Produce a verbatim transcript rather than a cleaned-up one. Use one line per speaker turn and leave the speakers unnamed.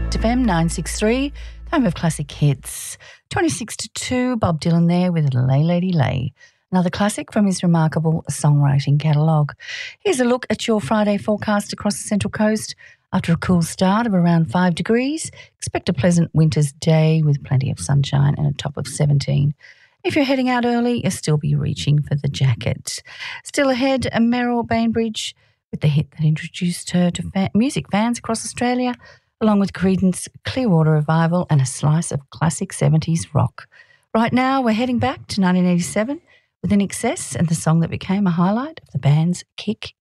F M nine sixty-three, home of classic hits. twenty-six to two, Bob Dylan there with Lay Lady Lay, another classic from his remarkable songwriting catalogue. Here's a look at your Friday forecast across the Central Coast. After a cool start of around five degrees, expect a pleasant winter's day with plenty of sunshine and a top of seventeen. If you're heading out early, you'll still be reaching for the jacket. Still ahead, a Meryl Bainbridge with the hit that introduced her to fa- music fans across Australia, along with Creedence Clearwater Revival and a slice of classic seventies rock. Right now, we're heading back to nineteen eighty-seven with In Excess and the song that became a highlight of the band's Kick